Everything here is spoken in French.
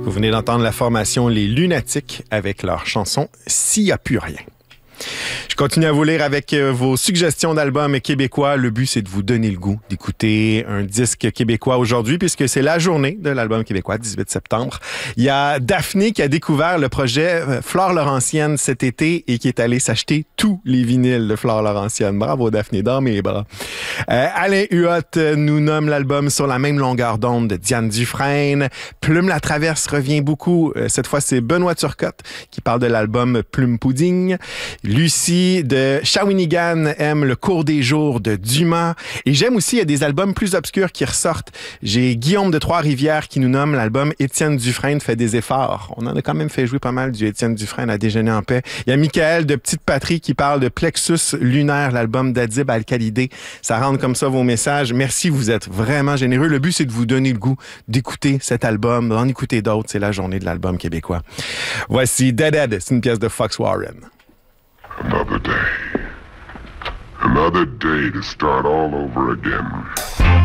Vous venez d'entendre la formation Les Lunatiques avec leur chanson « S'il y a plus rien ». Je continue à vous lire avec vos suggestions d'albums québécois. Le but, c'est de vous donner le goût d'écouter un disque québécois aujourd'hui, puisque c'est la journée de l'album québécois, 18 septembre. Il y a Daphné qui a découvert le projet Flore Laurentienne cet été et qui est allée s'acheter tous les vinyles de Flore Laurentienne. Bravo Daphné, dans mes bras. Alain Huot nous nomme l'album Sur la même longueur d'onde de Diane Dufresne. Plume la Traverse revient beaucoup. Cette fois, c'est Benoît Turcotte qui parle de l'album Plume Pudding. Lucie de Shawinigan aime Le cours des jours de Dumas. Et j'aime aussi, il y a des albums plus obscurs qui ressortent. J'ai Guillaume de Trois-Rivières qui nous nomme l'album Étienne Dufresne fait des efforts. On en a quand même fait jouer pas mal du Étienne Dufresne à Déjeuner en paix. Il y a Michael de Petite Patrie qui parle de Plexus lunaire, l'album d'Adib Al-Khalidé. Ça rentre comme ça vos messages. Merci, vous êtes vraiment généreux. Le but, c'est de vous donner le goût d'écouter cet album, d'en écouter d'autres. C'est la journée de l'album québécois. Voici Dead, c'est une pièce de Fox Warren. Another day to start all over again.